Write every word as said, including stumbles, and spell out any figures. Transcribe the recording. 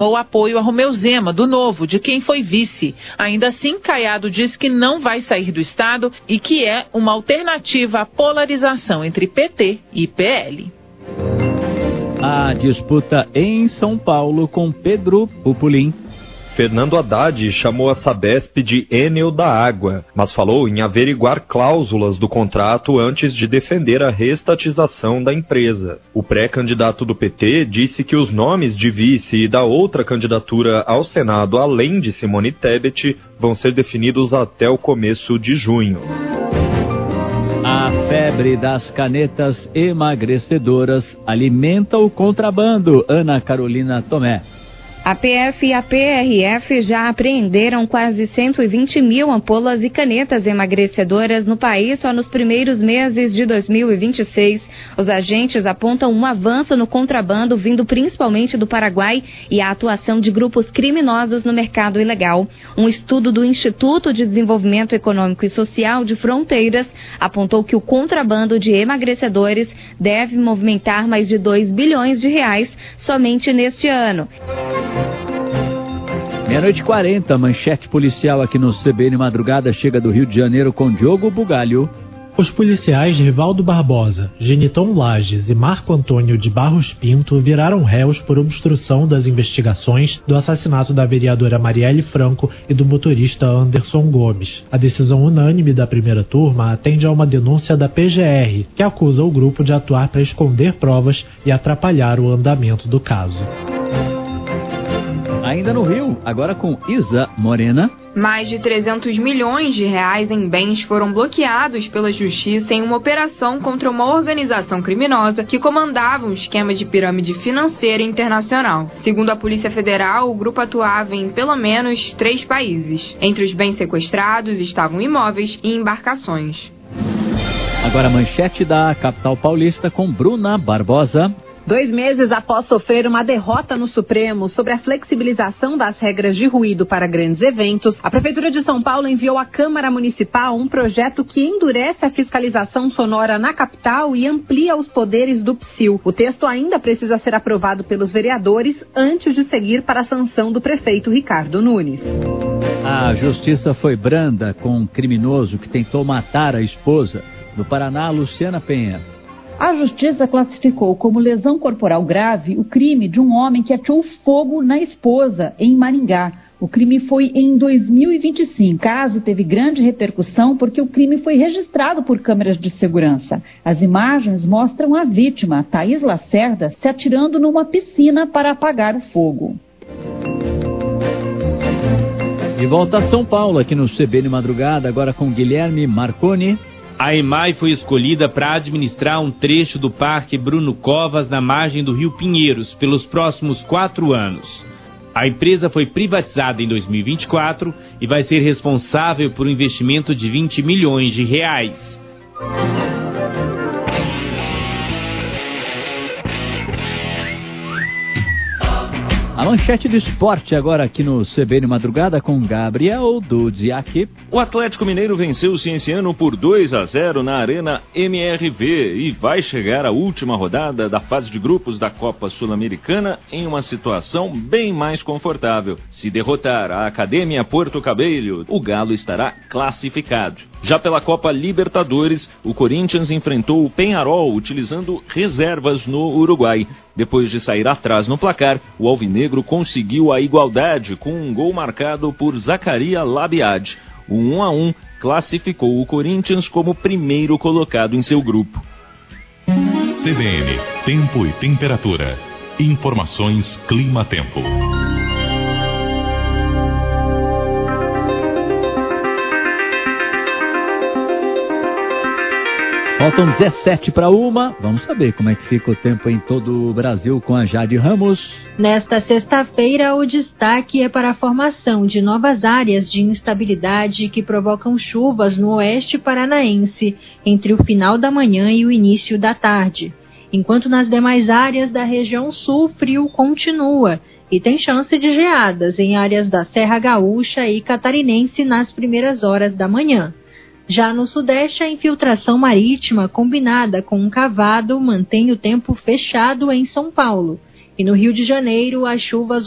o apoio a Romeu Zema, do Novo, de quem foi vice. Ainda assim, Caiado diz que não vai sair do Estado e que é uma alternativa à polarização entre P T e P L. A disputa em São Paulo com Pedro Pupulim. Fernando Haddad chamou a Sabesp de Enel da Água, mas falou em averiguar cláusulas do contrato antes de defender a reestatização da empresa. O pré-candidato do P T disse que os nomes de vice e da outra candidatura ao Senado, além de Simone Tebet, vão ser definidos até o começo de junho. A febre das canetas emagrecedoras alimenta o contrabando. Ana Carolina Tomé. A P F e a P R F já apreenderam quase cento e vinte mil ampolas e canetas emagrecedoras no país só nos primeiros meses de dois mil e vinte e seis. Os agentes apontam um avanço no contrabando vindo principalmente do Paraguai e a atuação de grupos criminosos no mercado ilegal. Um estudo do Instituto de Desenvolvimento Econômico e Social de Fronteiras apontou que o contrabando de emagrecedores deve movimentar mais de dois bilhões de reais somente neste ano. Meia-noite e quarenta, manchete policial aqui no C B N Madrugada chega do Rio de Janeiro com Diogo Bugalho. Os policiais Rivaldo Barbosa, Geniton Lages e Marco Antônio de Barros Pinto viraram réus por obstrução das investigações do assassinato da vereadora Marielle Franco e do motorista Anderson Gomes. A decisão unânime da primeira turma atende a uma denúncia da P G R, que acusa o grupo de atuar para esconder provas e atrapalhar o andamento do caso. Ainda no Rio, agora com Isa Morena. Mais de trezentos milhões de reais em bens foram bloqueados pela Justiça em uma operação contra uma organização criminosa que comandava um esquema de pirâmide financeira internacional. Segundo a Polícia Federal, o grupo atuava em pelo menos três países. Entre os bens sequestrados estavam imóveis e embarcações. Agora a manchete da capital paulista com Bruna Barbosa. Dois meses após sofrer uma derrota no Supremo sobre a flexibilização das regras de ruído para grandes eventos, a Prefeitura de São Paulo enviou à Câmara Municipal um projeto que endurece a fiscalização sonora na capital e amplia os poderes do P S I L. O texto ainda precisa ser aprovado pelos vereadores antes de seguir para a sanção do prefeito Ricardo Nunes. A justiça foi branda com um criminoso que tentou matar a esposa. No Paraná, Luciana Penha. A Justiça classificou como lesão corporal grave o crime de um homem que ateou fogo na esposa, em Maringá. O crime foi em dois mil e vinte e cinco. O caso teve grande repercussão porque o crime foi registrado por câmeras de segurança. As imagens mostram a vítima, Thaís Lacerda, se atirando numa piscina para apagar o fogo. De volta a São Paulo, aqui no C B N Madrugada, agora com Guilherme Marconi. A EMAI foi escolhida para administrar um trecho do Parque Bruno Covas na margem do Rio Pinheiros pelos próximos quatro anos. A empresa foi privatizada em dois mil e vinte e quatro e vai ser responsável por um investimento de vinte milhões de reais. A manchete do esporte agora aqui no C B N Madrugada com Gabriel Dudziak. O Atlético Mineiro venceu o Cienciano por dois a zero na Arena M R V e vai chegar à última rodada da fase de grupos da Copa Sul-Americana em uma situação bem mais confortável. Se derrotar a Academia Porto Cabello, o Galo estará classificado. Já pela Copa Libertadores, o Corinthians enfrentou o Peñarol utilizando reservas no Uruguai. Depois de sair atrás no placar, o alvinegro conseguiu a igualdade com um gol marcado por Zacaria Labiad. O um a um classificou o Corinthians como primeiro colocado em seu grupo. C B N, Tempo e Temperatura. Informações Clima-Tempo. Faltam dezessete para uma. Vamos saber como é que fica o tempo em todo o Brasil com a Jade Ramos. Nesta sexta-feira, o destaque é para a formação de novas áreas de instabilidade que provocam chuvas no oeste paranaense entre o final da manhã e o início da tarde. Enquanto nas demais áreas da região sul, o frio continua e tem chance de geadas em áreas da Serra Gaúcha e Catarinense nas primeiras horas da manhã. Já no sudeste, a infiltração marítima combinada com um cavado mantém o tempo fechado em São Paulo. E no Rio de Janeiro, as chuvas